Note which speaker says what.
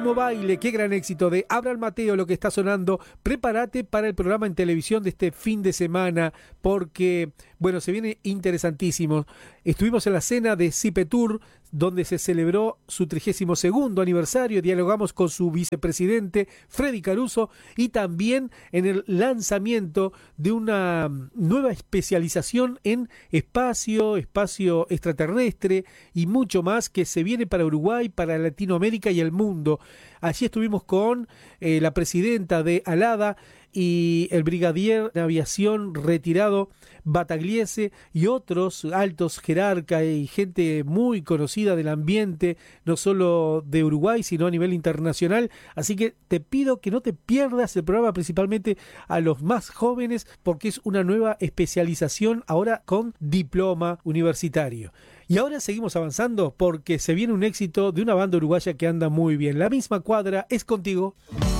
Speaker 1: Último baile, qué gran éxito de Abraham Mateo, lo que está sonando. Prepárate para el programa en televisión de este fin de semana, porque, bueno, se viene interesantísimo. Estuvimos en la cena de Cipetur, donde se celebró su 32º aniversario. Dialogamos con su vicepresidente, Freddy Caruso, y también en el lanzamiento de una nueva especialización en espacio extraterrestre y mucho más que se viene para Uruguay, para Latinoamérica y el mundo. Allí estuvimos con la presidenta de ALADA y el brigadier de aviación retirado Batagliese y otros altos jerarcas y gente muy conocida del ambiente, no solo de Uruguay, sino a nivel internacional. Así que te pido que no te pierdas el programa, principalmente a los más jóvenes, porque es una nueva especialización ahora con diploma universitario. Y ahora seguimos avanzando porque se viene un éxito de una banda uruguaya que anda muy bien. La misma cuadra es contigo.